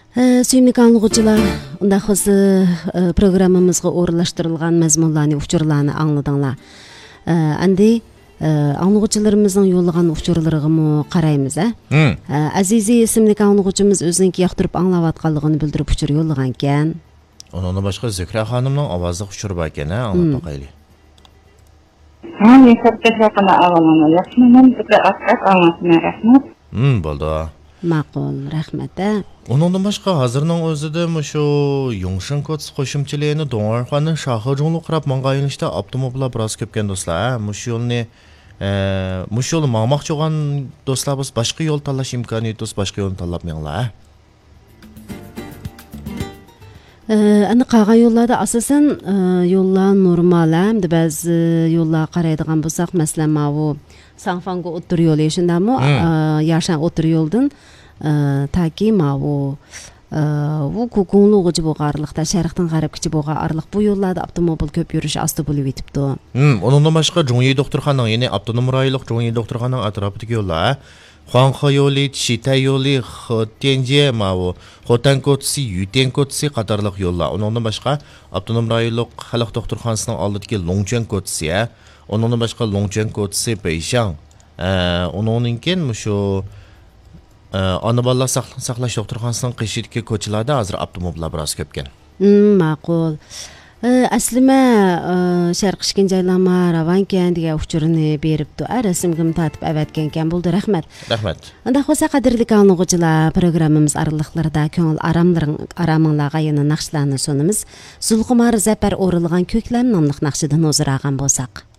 Suyumli anlıqçılar, unda xo'si programmamızga o'rinlashtirilgan mazmunlarni, uchurlarni angladinglar. Endi anlıqçılarımızın yollagan uchurlariga qaraymiz. Azizi ismli anlıqçımız o'zininki yoqtirib anglayotganligini bildirib uchur yollagan ekan. Ondan başqa Zikra xonimning ovozi uchur bor ekan, anglab boqayli. Men kattalarga avvalama yaxshiman, Zikra asqat anlasini rahmat. Bo'ldi. Ma'qul, rahmat. Ondan başqa hozirning o'zida shu Yongshin Kots qo'shimchalarini Dong'arxonning shahi jo'nli qirab mang'ayinishda avtomobillar biroz ko'pkan do'stlar. Mush yo'lni mangmoqchi bo'lgan do'stlar biz boshqa yo'l tanlash imkoniyati do'st, boshqa yo'lni tanlabmanglar. Endi qolgan yo'llarda asosan yo'llar normal, hamda ba'zi yo'llar qaraydigan bo'lsak, masalan, bu Sanfango o'tir yo'li shundami? Yashan o'tir yo'ldan taki bu Kukunluğucu bo'lganlikda sharqdan g'arbgacha bo'lgan arliq bu yo'llarda avtomobil ko'p yurish osti bo'lib yetibdi. Ondan başqa Zhongyi doktorxonaning, ya'ni avtonom rayonlik Zhongyi doktorxonaning atrofidagi yo'llar, Huanghe yo'li, Chita yo'li, Tianjie, Xotan ko'chasi, Yuten ko'chasi qatorliq yo'llar. Ondan başqa avtonom rayonlik xalq doktorxonasining oldidagi Longchuan ko'chasi, ondan başqa Longchuan ko'chasi Beishang. Ondan keyin shu ana bolalar saqlash doktorxonasining qishidagi ko'chalarda hozir avtomobillar biroz ko'pkan. Ma'qul. Aslima sharq ishkinjaylanma ravankan degan uchurni beribdi. Rasmga tatib avatgan ekan. Bo'ldi, rahmat. Rahmat. Unda xo'sa qadrli anlıqçılar, programmamiz araliqlarida ko'ngil araminglarga yana naqshlarni sunamiz. Zulqumar Zafar o'rilgan ko'klam nomli naqshidan o'ziragan bo'lsak.